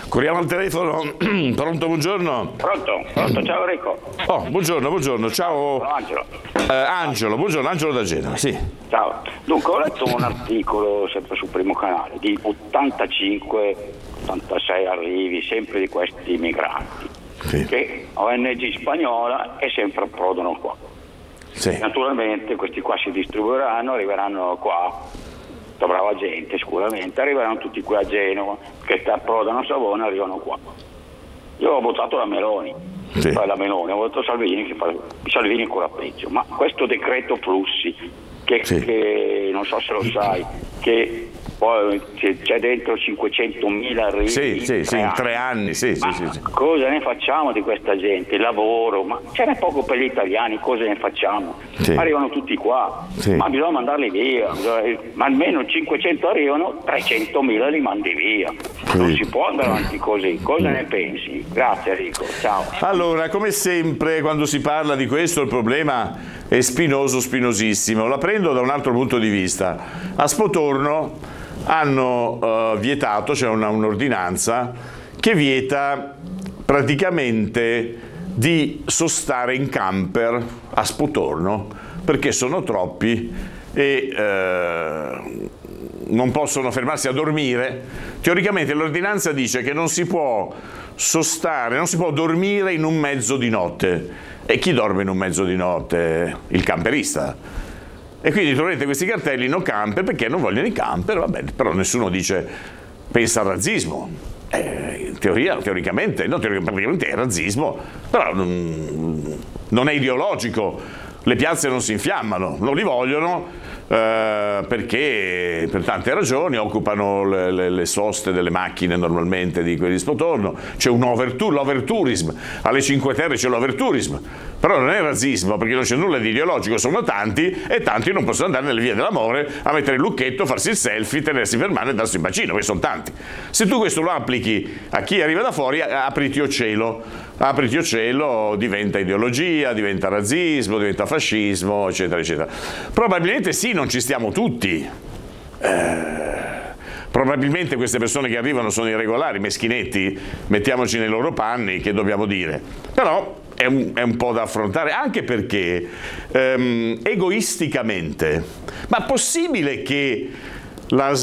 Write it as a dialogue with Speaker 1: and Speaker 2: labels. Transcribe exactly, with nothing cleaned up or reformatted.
Speaker 1: Corriamo al telefono. Pronto, buongiorno.
Speaker 2: Pronto, pronto, ciao Enrico.
Speaker 1: Oh, buongiorno, buongiorno, ciao.
Speaker 2: Sono Angelo.
Speaker 1: Eh, Angelo, buongiorno, Angelo da Genova, sì.
Speaker 2: Ciao. Dunque, ho letto un articolo sempre sul Primo Canale di ottantacinque ottantasei arrivi sempre di questi migranti,
Speaker 1: Sì.
Speaker 2: che O N G spagnola e sempre approdano qua.
Speaker 1: Sì.
Speaker 2: Naturalmente questi qua si distribuiranno, arriveranno qua, tutta brava gente sicuramente, arriveranno tutti qui a Genova, che approdano a Savona, arrivano qua. Io ho votato la Meloni,
Speaker 1: Sì.
Speaker 2: poi la Meloni, ho votato Salvini, che fa Salvini ancora peggio, ma questo decreto flussi, che,
Speaker 1: Sì.
Speaker 2: che non so se lo sai, che poi c'è dentro cinquecentomila arrivi
Speaker 1: Sì,
Speaker 2: in
Speaker 1: sì,
Speaker 2: tre
Speaker 1: sì, in
Speaker 2: anni.
Speaker 1: tre anni, sì, sì,
Speaker 2: Ma
Speaker 1: sì, sì.
Speaker 2: cosa ne facciamo di questa gente? Il lavoro, ma ce n'è poco per gli italiani, cosa ne facciamo?
Speaker 1: Sì.
Speaker 2: Arrivano tutti qua,
Speaker 1: Sì.
Speaker 2: ma bisogna mandarli via, bisogna- ma almeno cinquecento arrivano, trecentomila li mandi via. Non si può andare avanti così, cosa ne pensi? Grazie Enrico, ciao.
Speaker 1: Allora, come sempre, quando si parla di questo, il problema è spinoso, spinosissimo. La prendo da un altro punto di vista. A Spotorno hanno uh, vietato, c'è una, un'ordinanza che vieta praticamente di sostare in camper a Spotorno perché sono troppi e uh, non possono fermarsi a dormire. Teoricamente l'ordinanza dice che non si può sostare, non si può dormire in un mezzo di notte. E chi dorme in un mezzo di notte? Il camperista. E quindi troverete questi cartelli no camper perché non vogliono i camper, va bene, però nessuno dice pensa al razzismo. Eh, in teoria, teoricamente, no, teoricamente è razzismo, però non, non è ideologico. Le piazze non si infiammano, non li vogliono eh, perché per tante ragioni occupano le, le, le soste delle macchine normalmente di quelli di Spotorno. C'è un overtour, l'overtourism, alle Cinque Terre c'è l'overtourism, però non è razzismo perché non c'è nulla di ideologico, sono tanti e tanti non possono andare nelle vie dell'amore a mettere il lucchetto, farsi il selfie, tenersi per mano e darsi un bacino, perché sono tanti. Se tu questo lo applichi a chi arriva da fuori, apriti o cielo, apriti o cielo, diventa ideologia, diventa razzismo, diventa fascismo, eccetera, eccetera. Probabilmente sì, non ci stiamo tutti. Eh, probabilmente queste persone che arrivano sono irregolari, meschinetti, mettiamoci nei loro panni, che dobbiamo dire. Però è un, è un po' da affrontare, anche perché ehm, egoisticamente, ma possibile che la